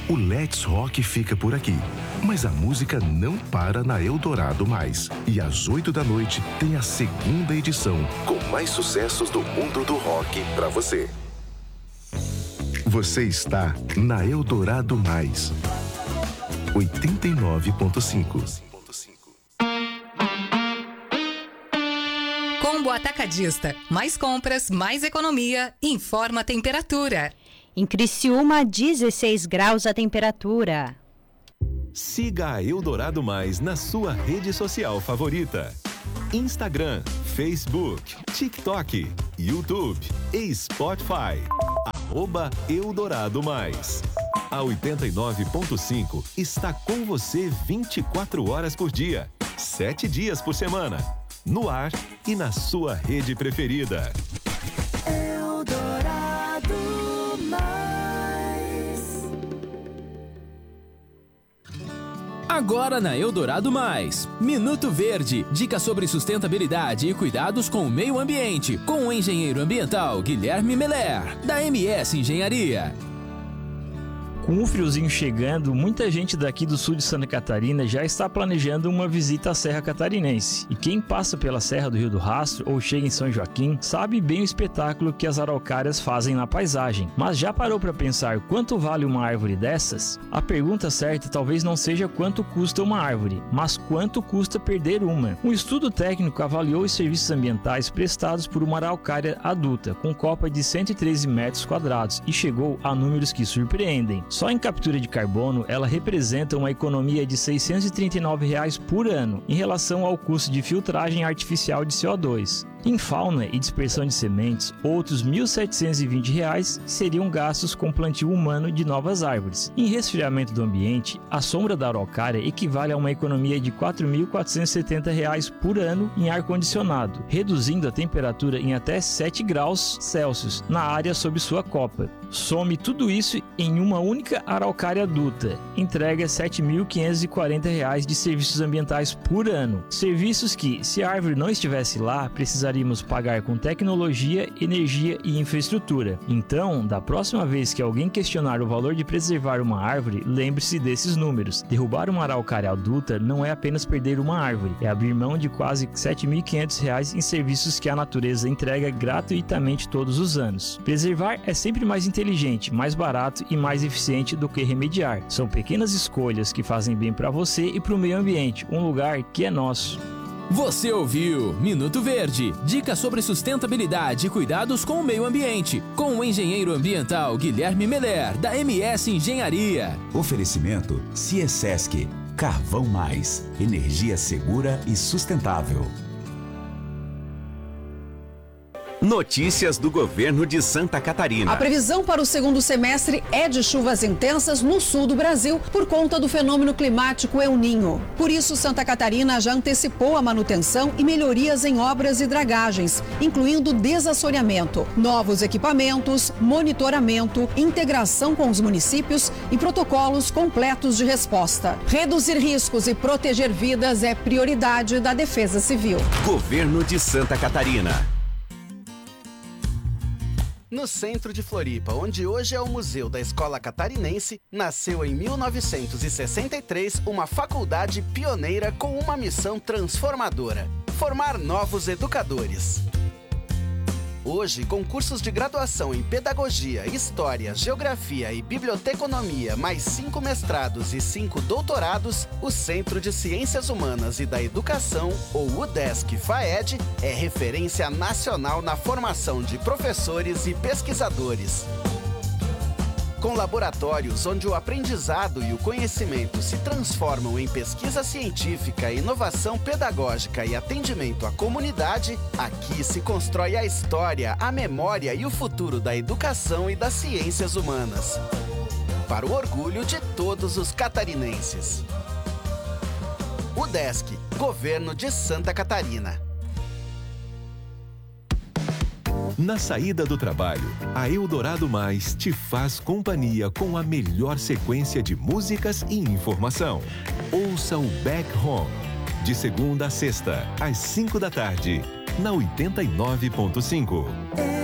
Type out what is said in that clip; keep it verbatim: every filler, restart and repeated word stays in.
O Let's Rock fica por aqui. Mas a música não para na Eldorado Mais. E às oito da noite tem a segunda edição, com mais sucessos do mundo do rock para você. Você está na Eldorado Mais. oitenta e nove ponto cinco. Combo Atacadista. Mais compras, mais economia. Informa a temperatura. Em Criciúma, dezesseis graus a temperatura. Siga a Eldorado Mais na sua rede social favorita. Instagram, Facebook, TikTok, YouTube e Spotify. Arroba Eldorado Mais. A oitenta e nove ponto cinco está com você vinte e quatro horas por dia, sete dias por semana. No ar e na sua rede preferida. Eldorado Mais. Agora na Eldorado Mais, Minuto Verde, dicas sobre sustentabilidade e cuidados com o meio ambiente, com o engenheiro ambiental Guilherme Meller, da M S Engenharia. Com o friozinho chegando, muita gente daqui do sul de Santa Catarina já está planejando uma visita à Serra Catarinense. E quem passa pela Serra do Rio do Rastro ou chega em São Joaquim sabe bem o espetáculo que as araucárias fazem na paisagem. Mas já parou para pensar quanto vale uma árvore dessas? A pergunta certa talvez não seja quanto custa uma árvore, mas quanto custa perder uma. Um estudo técnico avaliou os serviços ambientais prestados por uma araucária adulta, com copa de cento e treze metros quadrados, e chegou a números que surpreendem. Só em captura de carbono, ela representa uma economia de seiscentos e trinta e nove reais por ano, em relação ao custo de filtragem artificial de C O dois. Em fauna e dispersão de sementes, outros mil setecentos e vinte reais seriam gastos com plantio humano de novas árvores. Em resfriamento do ambiente, a sombra da araucária equivale a uma economia de quatro mil quatrocentos e setenta reais por ano em ar-condicionado, reduzindo a temperatura em até sete graus Celsius na área sob sua copa. Some tudo isso em uma única araucária adulta. Entrega sete mil quinhentos e quarenta reais de serviços ambientais por ano. Serviços que, se a árvore não estivesse lá, precisaríamos pagar com tecnologia, energia e infraestrutura. Então, da próxima vez que alguém questionar o valor de preservar uma árvore, lembre-se desses números. Derrubar uma araucária adulta não é apenas perder uma árvore, é abrir mão de quase sete mil e quinhentos reais em serviços que a natureza entrega gratuitamente todos os anos. Preservar é sempre mais inteligente, mais barato e mais eficiente do que remediar. São pequenas escolhas que fazem bem para você e para o meio ambiente, um lugar que é nosso. Você ouviu Minuto Verde, dicas sobre sustentabilidade e cuidados com o meio ambiente, com o engenheiro ambiental Guilherme Meller, da M S Engenharia. Oferecimento Ciesesc, Carvão Mais, energia segura e sustentável. Notícias do governo de Santa Catarina. A previsão para o segundo semestre é de chuvas intensas no sul do Brasil por conta do fenômeno climático El Niño. Por isso, Santa Catarina já antecipou a manutenção e melhorias em obras e dragagens, incluindo desassoreamento, novos equipamentos, monitoramento, integração com os municípios e protocolos completos de resposta. Reduzir riscos e proteger vidas é prioridade da Defesa Civil. Governo de Santa Catarina. No centro de Floripa, onde hoje é o Museu da Escola Catarinense, nasceu em mil novecentos e sessenta e três uma faculdade pioneira com uma missão transformadora: formar novos educadores. Hoje, com cursos de graduação em Pedagogia, História, Geografia e Biblioteconomia, mais cinco mestrados e cinco doutorados, o Centro de Ciências Humanas e da Educação, ou UDESC-FAED, é referência nacional na formação de professores e pesquisadores. Com laboratórios onde o aprendizado e o conhecimento se transformam em pesquisa científica, inovação pedagógica e atendimento à comunidade, aqui se constrói a história, a memória e o futuro da educação e das ciências humanas. Para o orgulho de todos os catarinenses. UDESC, Governo de Santa Catarina. Na saída do trabalho, a Eldorado Mais te faz companhia com a melhor sequência de músicas e informação. Ouça o Back Home, de segunda a sexta, às cinco da tarde, na oitenta e nove ponto cinco.